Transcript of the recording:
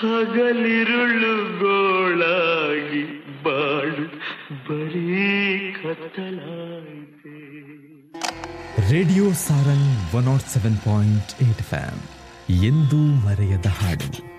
ಹಗಲಿರುಳು ಗೋಳಾಗಿ ಬಾಳು ಬರೀ ಕತ್ತಲಾಯಿತೆ. ರೇಡಿಯೋ ಸಾರಂಗ್ 107.8 FM ಎಂದೂ ಮರೆಯದ ಹಾಡು.